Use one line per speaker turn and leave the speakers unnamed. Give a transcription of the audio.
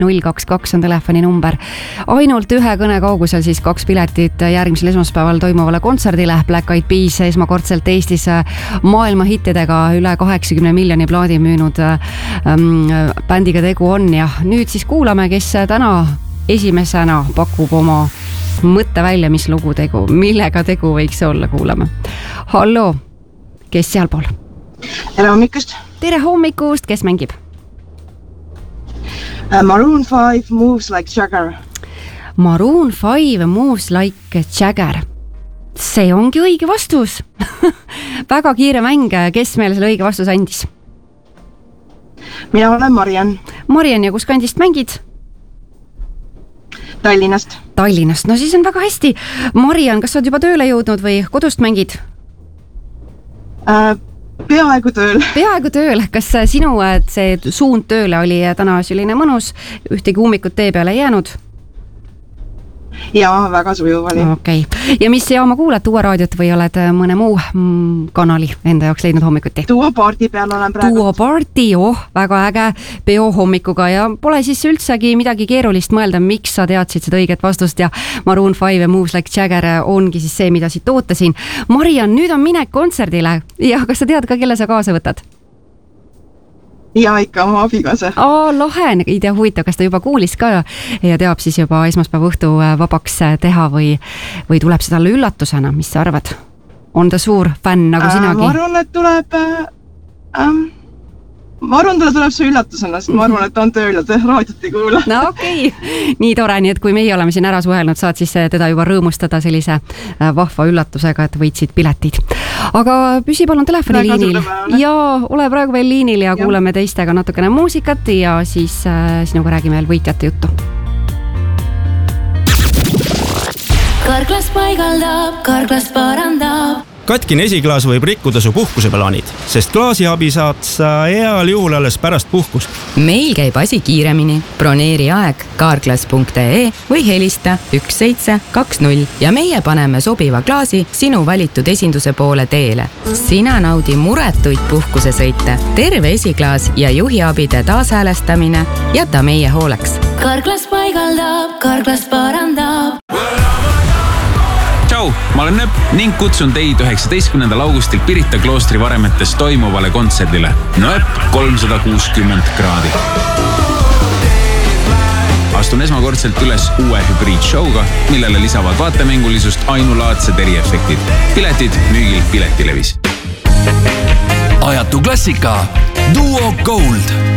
022 on telefoni number. Ainult ühe kõne kaugusel siis 2 piletit järgmisel esmaspäeval toimuvale kontserdile. Black Eyed Peas esmakordselt Eestis maailma hittidega üle 80 miljoni plaadi müünud bändiga tegu on ja nüüd siis kuulame, kes täna esimesena pakub oma mõtte välja, mis lugu tegu, millega tegu võiks olla, kuulame. Hallo, kes sealpool?
Tere hommikust!
Tere hommikust, kes mängib?
Maroon 5 Moves Like Jagger.
Maroon 5 Moves Like Jagger. See ongi õige vastus. Väga kiire mäng, kes meile selle õige vastus andis?
Mina olen Marian.
Marian, ja kus kandist mängid?
Tallinnast.
Tallinnast, no siis on väga hästi. Marian, kas sa oled juba tööle jõudnud või kodust mängid?
Peaaegu tööl.
Peaaegu tööl. Kas sinu see suund tööle oli täna selline mõnus, ühtegi ummikut tee peale jäänud?
Jaa, väga sujuv oli.
Okei. Ja mis jaama kuulad, Duo raadiot või oled mõne muu kanali enda jaoks leidnud hommikuti?
Duo Party peal olen praegu.
Duo Party, väga äge peo hommikuga ja pole siis üldsegi midagi keerulist mõelda, miks sa teadsid seda õiget vastust ja Maroon 5 Moves Like Jagger ongi siis see, mida siit ootasin. Marian, nüüd on minek kontserdile ja kas sa tead ka, kelle sa kaasa võtad?
Ja ikka oma abikaasa.
Lahe, ei tea huvitav, kas ta juba kuulis ka ja teab siis juba esmaspäeva õhtu vabaks teha või tuleb see talle üllatusena, mis sa arvad? On ta suur fänn nagu sinagi?
Ma arvan, et tuleb see üllatusena, sest ma arvan, et ta on tööl ja raadiot ei kuula.
No okei, nii tore, nii et kui meie oleme siin ära suhelnud, saad siis teda juba rõõmustada sellise vahva üllatusega, et võitsid piletid. Aga püsi palun telefoni liinil ja ole praegu veel liinil ja kuuleme teistega natukene muusikat ja siis sinuga räägime veel võitjate juttu.
Karklas paigaldab, Karklas parandab.
Katkine esiklaas võib rikkuda su puhkuseplaanid, sest klaasiabi saad sa heal juhul alles pärast puhkust.
Meil käib asi kiiremini. Broneeri aeg karklas.ee või helista 1720 ja meie paneme sobiva klaasi sinu valitud esinduse poole teele. Sina naudi muretuid puhkusesõite, terve esiklaas ja juhiabide taashäälestamine jäta meie hooleks.
Karklas paigaldab, Karklas parandab.
Tšau, ma olen Nööp ning kutsun teid 19. augustil Pirita kloostri varemetes toimuvale kontserdile. Nööp 360 kraadi. Astun esmakordselt üles uue hübriidshowga, millele lisavad vaatemängulisust ainulaadsed eriefektid. Piletid müügil Piletilevis.
Ajatu klassika Duo Gold.